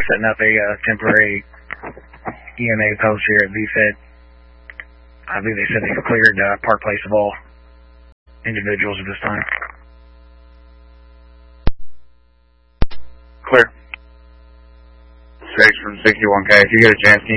setting up a temporary EMA post here at VFIT. I believe they said they've cleared Park Place of all individuals at this time. Clear. 6 from 61K. If you get a chance, can you